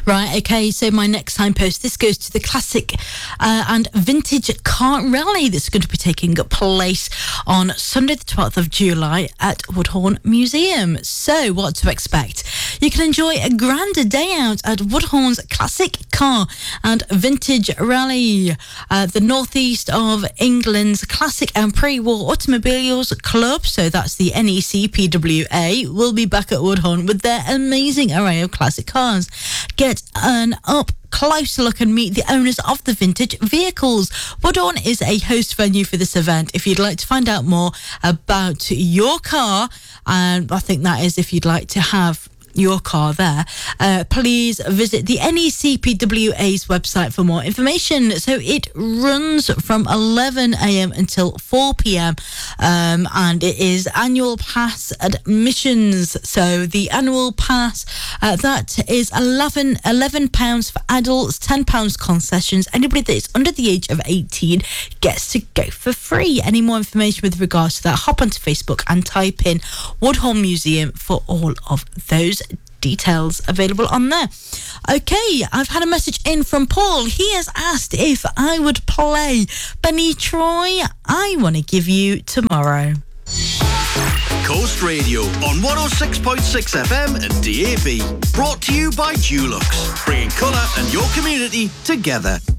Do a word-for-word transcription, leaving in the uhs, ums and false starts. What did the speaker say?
Right, okay, so my next signpost, this goes to the classic uh, and vintage car rally that's going to be taking place on Sunday the twelfth of July at Woodhorn Museum. So, what to expect? You can enjoy a grand day out at Woodhorn's classic car and vintage rally. Uh, the northeast of England's classic and pre-war automobiles club, so that's the N E C P W A, will be back at Woodhorn with their amazing array of classic cars. Get an up close look and meet the owners of the vintage vehicles. Woodhorn is a host venue for this event. If you'd like to find out more about your car, and I think that is if you'd like to have your car there, uh, please visit the N E C P W A's website for more information. So it runs from eleven a.m. until four p.m. Um, and it is annual pass admissions. So the annual pass, uh, that is eleven, eleven pounds for adults, ten pounds concessions. Anybody that is under the age of eighteen gets to go for free. Any more information with regards to that, hop onto Facebook and type in Woodhorn Museum for all of those details available on there. Okay, I've had a message in from Paul. He has asked if I would play Benny Troy, I Want to Give You Tomorrow. Coast Radio on one oh six point six F M and D A B. Brought to you by Dulux, bringing colour and your community together.